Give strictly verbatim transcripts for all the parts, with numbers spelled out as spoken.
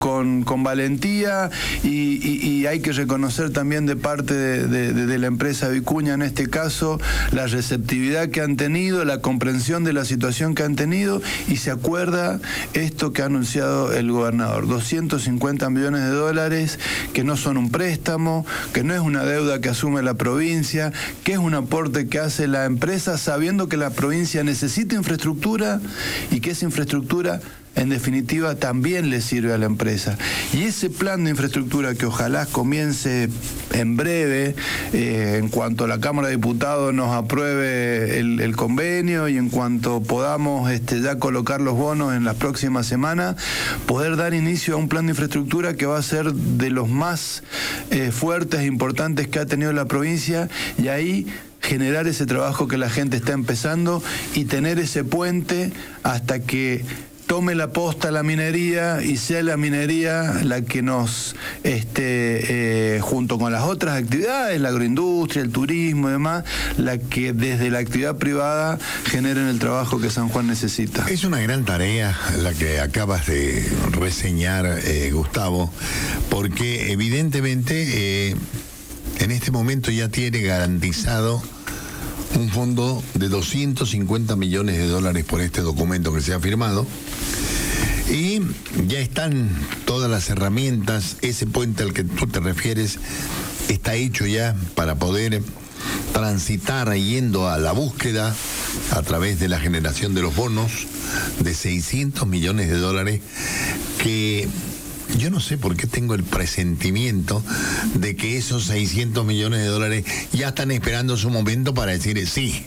Con, con valentía y, y, y hay que reconocer también de parte de, de, de la empresa Vicuña en este caso la receptividad que han tenido, la comprensión de la situación que han tenido, y se acuerda esto que ha anunciado el gobernador, doscientos cincuenta millones de dólares que no son un préstamo, que no es una deuda que asume la provincia, que es un aporte que hace la empresa sabiendo que la provincia necesita infraestructura y que esa infraestructura en definitiva también le sirve a la empresa. Y ese plan de infraestructura que ojalá comience en breve, eh, en cuanto la Cámara de Diputados nos apruebe el, el convenio y en cuanto podamos este, ya colocar los bonos en las próximas semanas, poder dar inicio a un plan de infraestructura que va a ser de los más eh, fuertes e importantes que ha tenido la provincia, y ahí generar ese trabajo que la gente está empezando y tener ese puente hasta que tome la posta la minería y sea la minería la que nos, este, eh, junto con las otras actividades, la agroindustria, el turismo y demás, la que desde la actividad privada generen el trabajo que San Juan necesita. Es una gran tarea la que acabas de reseñar, eh, Gustavo, porque evidentemente eh, en este momento ya tiene garantizado un fondo de doscientos cincuenta millones de dólares por este documento que se ha firmado, y ya están todas las herramientas. Ese puente al que tú te refieres está hecho ya para poder transitar yendo a la búsqueda a través de la generación de los bonos de seiscientos millones de dólares, que yo no sé por qué tengo el presentimiento de que esos seiscientos millones de dólares ya están esperando su momento para decir sí.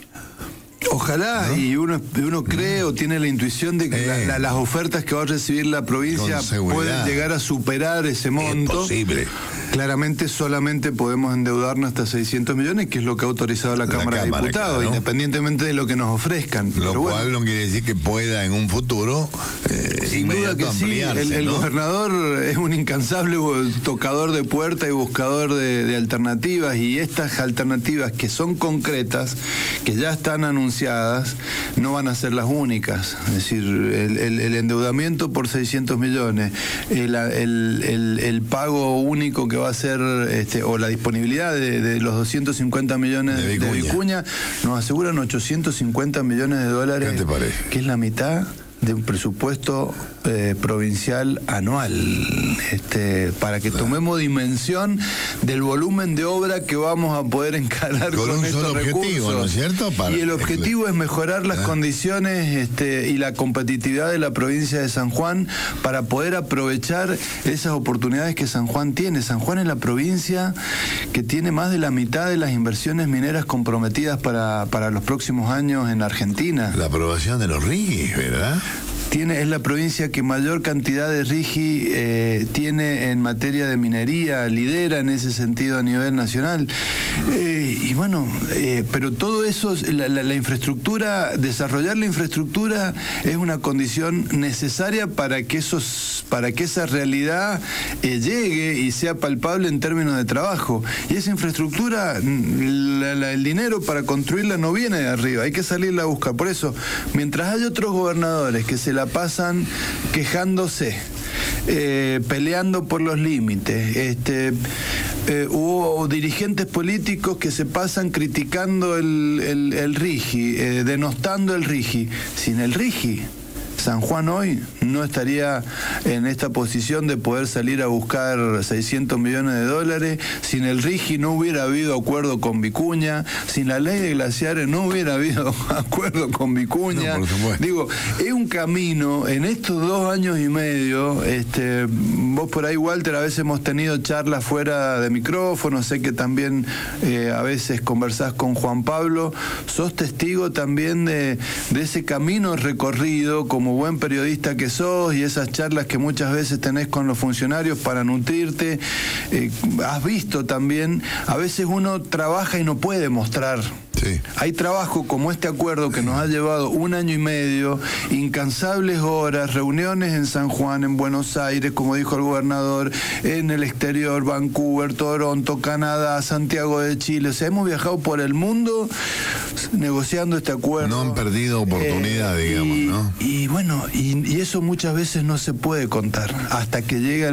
Ojalá, ¿no? Y uno, uno cree o tiene la intuición de que eh, la, la, las ofertas que va a recibir la provincia pueden llegar a superar ese monto. Es posible. Claramente solamente podemos endeudarnos hasta seiscientos millones, que es lo que ha autorizado la, la Cámara, Cámara de Diputados, claro, independientemente de lo que nos ofrezcan. Lo Pero cual bueno, no quiere decir que pueda en un futuro eh, sin duda que sí. El, el ¿no? gobernador es un incansable tocador de puerta y buscador de, de alternativas, y estas alternativas que son concretas, que ya están anunciadas, no van a ser las únicas. Es decir, el, el, el endeudamiento por seiscientos millones, el, el, el, el pago único que va a ser, este, o la disponibilidad de, de los doscientos cincuenta millones de Vicuña. de Vicuña, nos aseguran ochocientos cincuenta millones de dólares, ¿qué te parece? Que es la mitad de un presupuesto eh, provincial anual, este, para que tomemos dimensión del volumen de obra que vamos a poder encarar con, con un estos solo recursos. Objetivo, ¿no es cierto? Para... Y el objetivo es mejorar las ¿Ah? condiciones este, y la competitividad de la provincia de San Juan para poder aprovechar esas oportunidades que San Juan tiene. San Juan es la provincia que tiene más de la mitad de las inversiones mineras comprometidas para, para los próximos años en Argentina. La aprobación de los R I G I, ¿verdad? Tiene, es la provincia que mayor cantidad de R I G I eh, tiene en materia de minería, lidera en ese sentido a nivel nacional. Eh, y bueno, eh, pero todo eso, la, la, la infraestructura, desarrollar la infraestructura es una condición necesaria para que esos, para que esa realidad eh, llegue y sea palpable en términos de trabajo. Y esa infraestructura, la, la, el dinero para construirla no viene de arriba, hay que salirla a buscar. Por eso, mientras hay otros gobernadores que se la pasan quejándose, eh, peleando por los límites, este, eh, hubo dirigentes políticos que se pasan criticando el, el, el R I G I, eh, denostando el R I G I. Sin el R I G I, San Juan hoy no estaría en esta posición de poder salir a buscar seiscientos millones de dólares. Sin el R I G I no hubiera habido acuerdo con Vicuña. Sin la ley de glaciares no hubiera habido acuerdo con Vicuña. No, por supuesto. Digo, es un camino en estos dos años y medio. Este, vos por ahí, Walter, a veces hemos tenido charlas fuera de micrófono. Sé que también eh, a veces conversás con Juan Pablo. Sos testigo también de, de ese camino recorrido como buen periodista que sos, y esas charlas que muchas veces tenés con los funcionarios para nutrirte. Eh, has visto también, a veces uno trabaja y no puede mostrar Sí. Hay trabajo como este acuerdo que nos ha llevado un año y medio, incansables horas, reuniones en San Juan, en Buenos Aires, como dijo el gobernador, en el exterior, Vancouver, Toronto, Canadá, Santiago de Chile. O sea, hemos viajado por el mundo negociando este acuerdo. No han perdido oportunidad, eh, digamos, y, ¿no? Y bueno, y, y eso muchas veces no se puede contar hasta que llega el